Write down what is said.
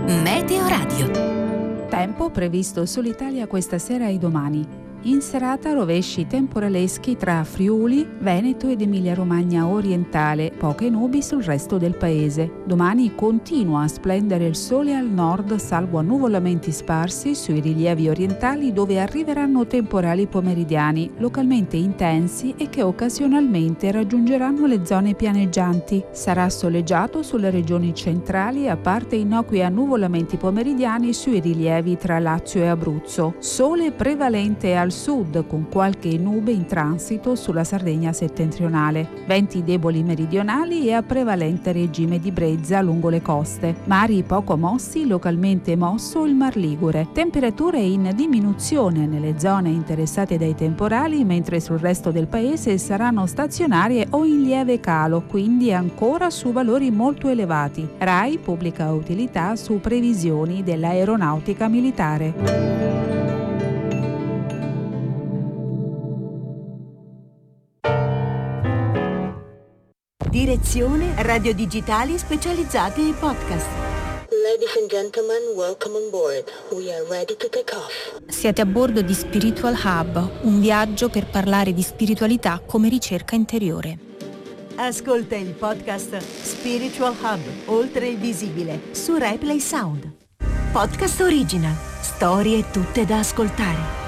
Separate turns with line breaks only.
Meteoradio.
Tempo previsto sull'Italia questa sera e domani. In serata rovesci temporaleschi tra Friuli, Veneto ed Emilia-Romagna orientale, poche nubi sul resto del paese. Domani continua a splendere il sole al nord salvo annuvolamenti sparsi sui rilievi orientali dove arriveranno temporali pomeridiani, localmente intensi e che occasionalmente raggiungeranno le zone pianeggianti. Sarà soleggiato sulle regioni centrali a parte innocui annuvolamenti pomeridiani sui rilievi tra Lazio e Abruzzo. Sole prevalente al sud con qualche nube in transito sulla Sardegna settentrionale. Venti deboli meridionali e a prevalente regime di brezza lungo le coste. Mari poco mossi, localmente mosso il Mar Ligure. Temperature in diminuzione nelle zone interessate dai temporali, mentre sul resto del paese saranno stazionarie o in lieve calo, quindi ancora su valori molto elevati. RAI pubblica utilità su previsioni dell'aeronautica militare.
Direzione Radio Digitali specializzate e podcast.
Ladies and gentlemen, welcome on board. We are ready to take off.
Siete a bordo di Spiritual Hub, un viaggio per parlare di spiritualità come ricerca interiore.
Ascolta il podcast Spiritual Hub, oltre il visibile, su Replay Sound. Podcast original, storie tutte da ascoltare.